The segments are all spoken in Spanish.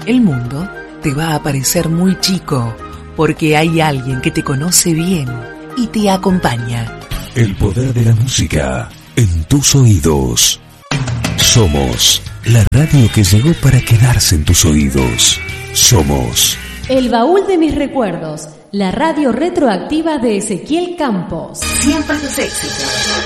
El mundo te va a parecer muy chico, porque hay alguien que te conoce bien y te acompaña. El poder de la música en tus oídos. Somos la radio que llegó para quedarse en tus oídos. Somos El Baúl de mis recuerdos, la radio retroactiva de Ezequiel Campos. Siempre tus éxitos.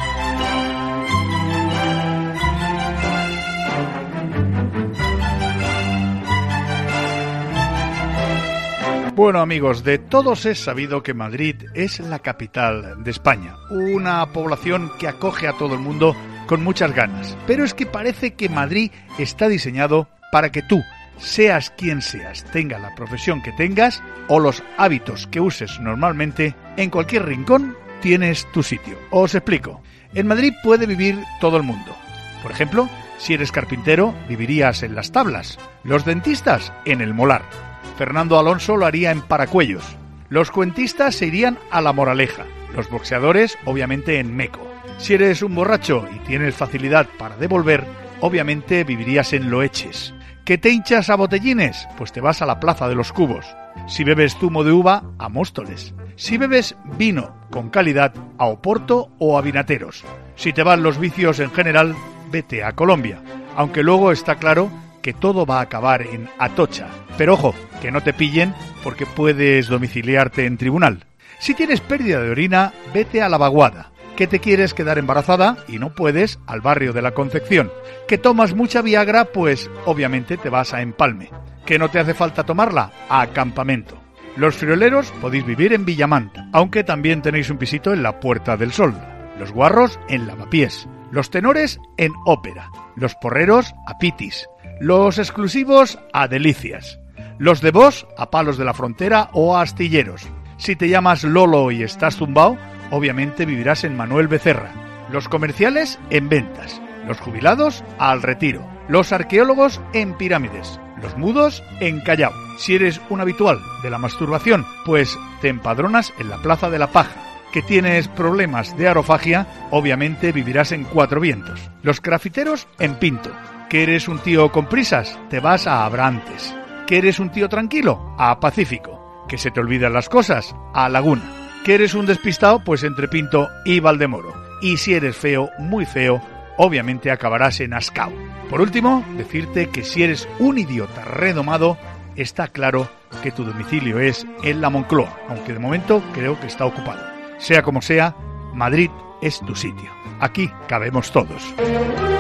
Bueno, amigos, de todos es sabido que Madrid es la capital de España, una población que acoge a todo el mundo con muchas ganas. Pero es que parece que Madrid está diseñado para que tú, seas quien seas, tenga la profesión que tengas o los hábitos que uses normalmente, en cualquier rincón tienes tu sitio. Os explico. En Madrid puede vivir todo el mundo. Por ejemplo, si eres carpintero, vivirías en Las Tablas. Los dentistas, en el Molar. Fernando Alonso lo haría en Paracuellos. Los cuentistas se irían a La Moraleja. Los boxeadores, obviamente, en Meco. Si eres un borracho y tienes facilidad para devolver, obviamente vivirías en Loeches. ¿Que te hinchas a botellines? Pues te vas a la Plaza de los Cubos. Si bebes zumo de uva, a Móstoles. Si bebes vino con calidad, a Oporto o a Vinateros. Si te van los vicios en general, vete a Colombia. Aunque luego está claro que todo va a acabar en Atocha. Pero ojo, que no te pillen porque puedes domiciliarte en tribunal. Si tienes pérdida de orina, vete a La Vaguada. Que te quieres quedar embarazada y no puedes, al barrio de la Concepción. Que tomas mucha Viagra, pues obviamente te vas a Empalme. Que no te hace falta tomarla, a Campamento. Los frioleros podéis vivir en Villamanta, aunque también tenéis un pisito en la Puerta del Sol. Los guarros en Lavapiés. Los tenores en Ópera. Los porreros a Pitis. Los exclusivos a Delicias. Los de Vos a Palos de la Frontera o a Astilleros. Si te llamas Lolo y estás zumbao, obviamente vivirás en Manuel Becerra. Los comerciales en Ventas. Los jubilados al Retiro. Los arqueólogos en Pirámides. Los mudos en Callao. Si eres un habitual de la masturbación, pues te empadronas en la Plaza de la Paja. Que tienes problemas de arofagia, obviamente vivirás en Cuatro Vientos. Los grafiteros en Pinto. Que eres un tío con prisas, te vas a Abrantes. Que eres un tío tranquilo, a Pacífico. Que se te olvidan las cosas, a Laguna. Que eres un despistado, pues entre Pinto y Valdemoro. Y si eres feo, muy feo, obviamente acabarás en Ascao. Por último, decirte que si eres un idiota redomado, está claro que tu domicilio es en la Moncloa, aunque de momento creo que está ocupado. Sea como sea, Madrid es tu sitio. Aquí cabemos todos.